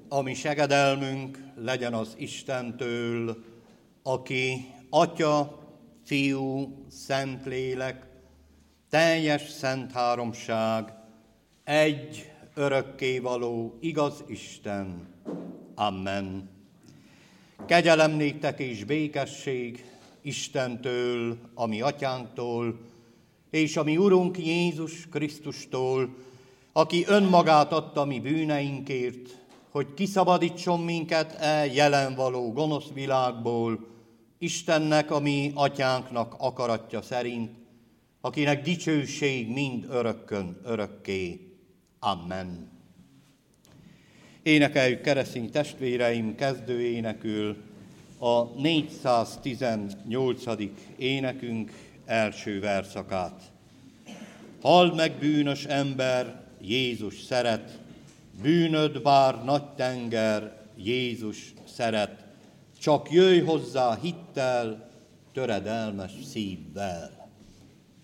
A mi segedelmünk legyen az Istentől, aki Atya, Fiú, Szentlélek, teljes szent háromság, egy örökkévaló igaz Isten. Amen. Kegyelem néktek és békesség Istentől, a mi atyánktól, és a mi Urunk Jézus Krisztustól, aki önmagát adta mi bűneinkért, hogy kiszabadítson minket jelen való gonosz világból, Istennek, a mi atyánknak akaratja szerint, akinek dicsőség mind örökkön örökké. Amen. Énekeljük, keresztény testvéreim, kezdőénekül a 418. énekünk első verszakát. Halld meg, bűnös ember, Jézus szeret, bűnöd bár nagy tenger, Jézus szeret, csak jöjj hozzá hittel, töredelmes szívvel.